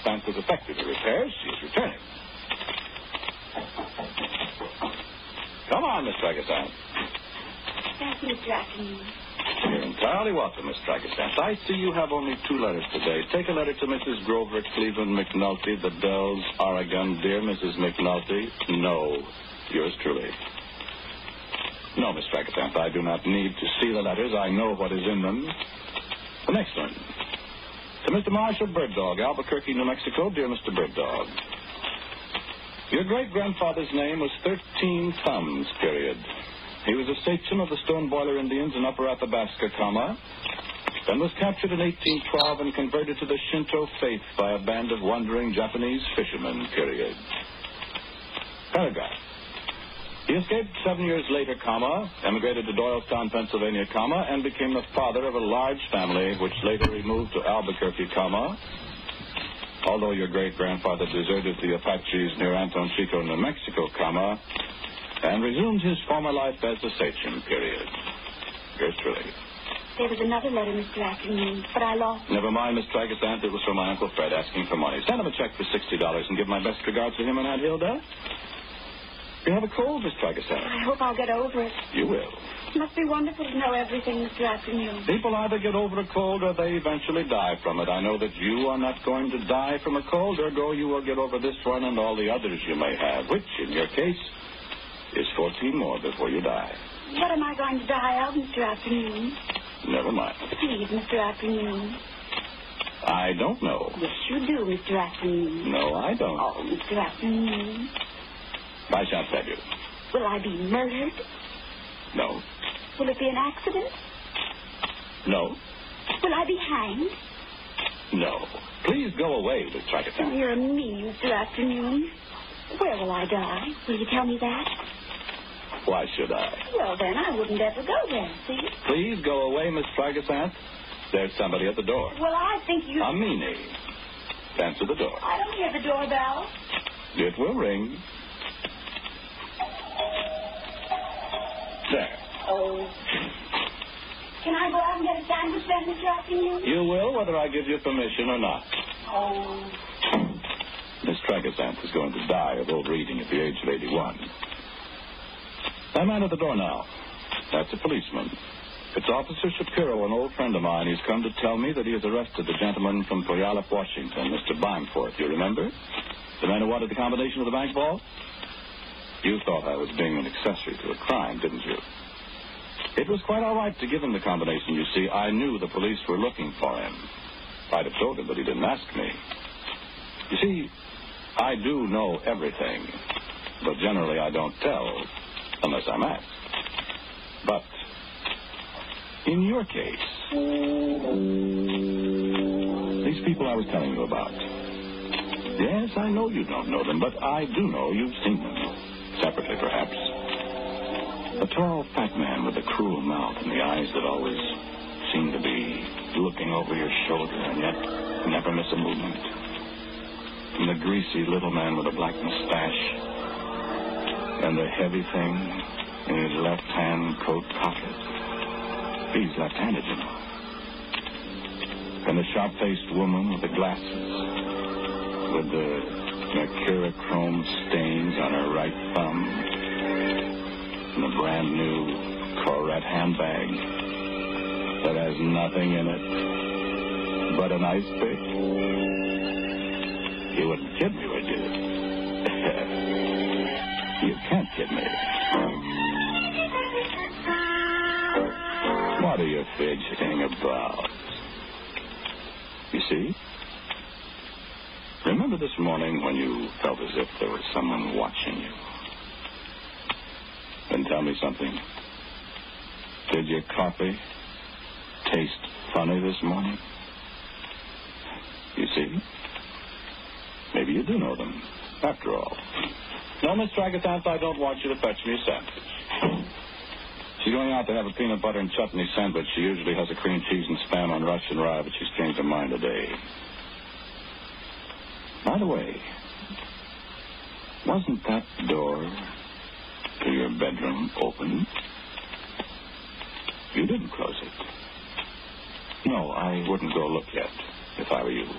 Tragasanth was effective in repairs. She is returning. Come on, Miss Tragasanth. Thank you, Mr. Afternoon. You're entirely welcome, Miss Tragasanth. I see you have only 2 letters today. Take a letter to Mrs. Grover Cleveland McNulty, The Dells, Oregon. Dear Mrs. McNulty, no. Yours truly. No, Miss Tragasanth, I do not need to see the letters. I know what is in them. The next one. To Mr. Marshall Birddog, Albuquerque, New Mexico. Dear Mr. Birddog, your great-grandfather's name was 13 Thumbs, period. He was a sachem of the Stone Boiler Indians in Upper Athabasca, then was captured in 1812 and converted to the Shinto faith by a band of wandering Japanese fishermen, period. Paragraph. He escaped 7 years later, emigrated to Doylestown, Pennsylvania, and became the father of a large family, which later removed to Albuquerque, although your great-grandfather deserted the Apaches near Antonchico, New Mexico, and resumed his former life as a sachem, period. Yours truly. There was another letter, Mr. Afternoon, but I lost it. Never mind, Miss Tragasanth. It was from my Uncle Fred asking for money. Send him a check for $60 and give my best regards to him and Aunt Hilda. You have a cold, Miss Tragasanth. I hope I'll get over it. You will. It must be wonderful to know everything, Mr. Afternoon. People either get over a cold or they eventually die from it. I know that you are not going to die from a cold, ergo you will get over this one and all the others you may have, which, in your case, is 14 more before you die. What am I going to die of, Mr. Afternoon? Never mind. Please, Mr. Afternoon. I don't know. Yes, you do, Mr. Afternoon. No, I don't. Oh, Mr. Afternoon. I shan't tell you. Will I be murdered? No. Will it be an accident? No. Will I be hanged? No. Please go away, Miss Tragasanth. You're mean, Mr. Afternoon. Where will I die? Will you tell me that? Why should I? Well, then, I wouldn't ever go there, see? Please go away, Miss Tragasanth. There's somebody at the door. Well, I think you... A meanie. Answer the door. I don't hear the doorbell. It will ring. There. Oh. Can I go out and get a sandwich then, Mr. Afternoon? You will, whether I give you permission or not. Oh. Miss Tragasanth is going to die of overeating at the age of 81. That man at the door now. That's a policeman. It's Officer Shapiro, an old friend of mine. He's come to tell me that he has arrested the gentleman from Puyallup, Washington, Mr. Bimforth. You remember? The man who wanted the combination of the bank vault? You thought I was being an accessory to a crime, didn't you? It was quite all right to give him the combination. You see, I knew the police were looking for him. I'd have told him, but he didn't ask me. You see, I do know everything, but generally I don't tell unless I'm asked. But in your case, these people I was telling you about, yes, I know you don't know them, but I do know you've seen them. Separately, perhaps. A tall, fat man with a cruel mouth and the eyes that always seem to be looking over your shoulder and yet never miss a movement. And the greasy little man with a black mustache and the heavy thing in his left-hand coat pocket. He's left-handed, you know. And the sharp-faced woman with the glasses with the mercurochrome stains on her right thumb and a brand-new Corvette handbag that has nothing in it but an ice pick. You wouldn't kid me, would you? You can't kid me. What are you fidgeting about? You see? Remember this morning when you felt as if there was someone watching you? Then tell me something. Did your coffee taste funny this morning? You see? Maybe you do know them, after all. No, Miss Tragasanth, I don't want you to fetch me a sandwich. She's going out to have a peanut butter and chutney sandwich. She usually has a cream cheese and spam on Russian rye, but she's changed her mind today. By the way, wasn't that door to your bedroom open? You didn't close it. No, I wouldn't go look yet, if I were you.